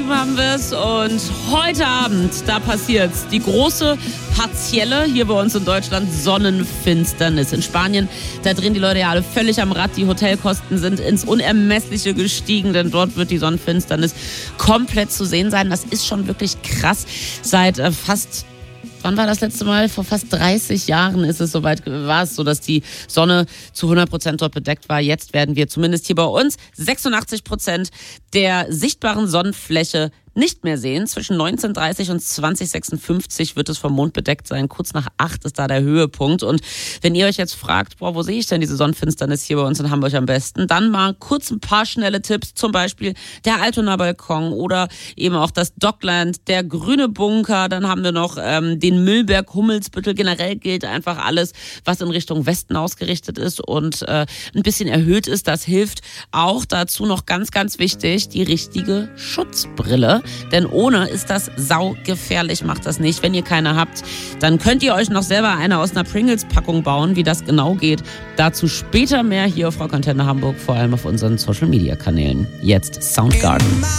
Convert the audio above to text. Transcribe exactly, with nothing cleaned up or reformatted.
oben haben wir es und heute Abend, da passiert's. Die große partielle, hier bei uns in Deutschland, Sonnenfinsternis. In Spanien, da drehen die Leute ja alle völlig am Rad. Die Hotelkosten sind ins Unermessliche gestiegen, denn dort wird die Sonnenfinsternis komplett zu sehen sein. Das ist schon wirklich krass. Seit äh, fast... Wann war das letzte Mal? Vor fast dreißig Jahren ist es soweit, war es so, dass die Sonne zu hundert Prozent dort bedeckt war. Jetzt werden wir zumindest hier bei uns sechsundachtzig Prozent der sichtbaren Sonnenfläche nicht mehr sehen. Zwischen neunzehn Uhr dreißig und zwanzig Uhr sechsundfünfzig wird es vom Mond bedeckt sein. Kurz nach acht ist da der Höhepunkt. Und wenn ihr euch jetzt fragt, boah, wo sehe ich denn diese Sonnenfinsternis hier bei uns in Hamburg am besten, dann mal kurz ein paar schnelle Tipps. Zum Beispiel der Altonaer Balkon oder eben auch das Dockland, der Grüne Bunker. Dann haben wir noch ähm, den Müllberg, Hummelsbüttel. Generell gilt einfach alles, was in Richtung Westen ausgerichtet ist und äh, ein bisschen erhöht ist. Das hilft auch dazu noch ganz, ganz wichtig, die richtige Schutzbrille. Denn ohne ist das saugefährlich, macht das nicht. Wenn ihr keine habt, dann könnt ihr euch noch selber eine aus einer Pringles-Packung bauen. Wie das genau geht, dazu später mehr hier auf Rock Antenne Hamburg, vor allem auf unseren Social-Media-Kanälen. Jetzt Soundgarden.